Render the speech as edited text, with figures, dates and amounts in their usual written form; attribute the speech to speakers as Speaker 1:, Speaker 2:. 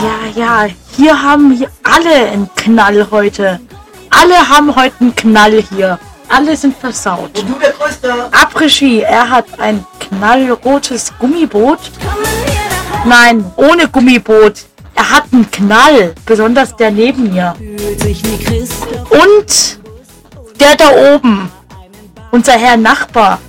Speaker 1: Ja, hier haben hier alle einen Knall heute. Alle haben heute einen Knall hier. Alle sind versaut.
Speaker 2: Und du der Größte.
Speaker 1: Après-Ski, er hat ein knallrotes Gummiboot. Nein, ohne Gummiboot. Er hat einen Knall, besonders der neben mir. Und der da oben, unser Herr Nachbar,